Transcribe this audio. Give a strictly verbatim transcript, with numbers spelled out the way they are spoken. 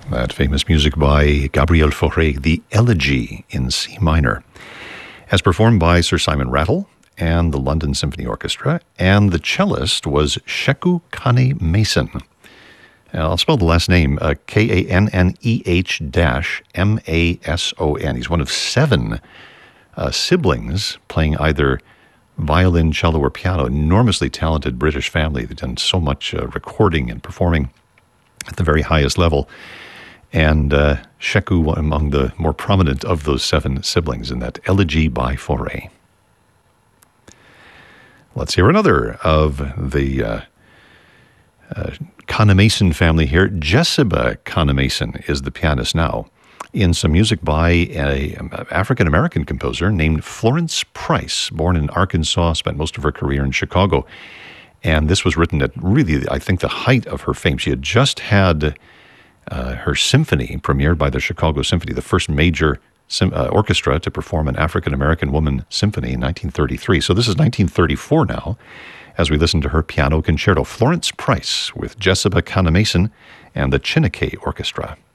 That famous music by Gabriel Fauré, the Elegy in C minor, as performed by Sir Simon Rattle and the London Symphony Orchestra, and the cellist was Sheku Kane Mason. I'll spell the last name, uh, K A N N E H dash M A S O N. He's one of seven uh, siblings playing either violin, cello, or piano. Enormously talented British family. They've done so much uh, recording and performing at the very highest level. And uh, Sheku among the more prominent of those seven siblings in that Elegy by Fauré. Let's hear another of the uh, uh, Kane-Mason family here. Jessiba Kane-Mason is the pianist now, in some music by an African-American composer named Florence Price, born in Arkansas, spent most of her career in Chicago. And this was written at really, I think, the height of her fame. She had just had uh, her symphony premiered by the Chicago Symphony, the first major sim- uh, orchestra to perform an African-American woman symphony in nineteen thirty-three. So this is nineteen thirty-four now, as we listen to her piano concerto. Florence Price with Jessiba Kane-Mason and the Chineke Orchestra.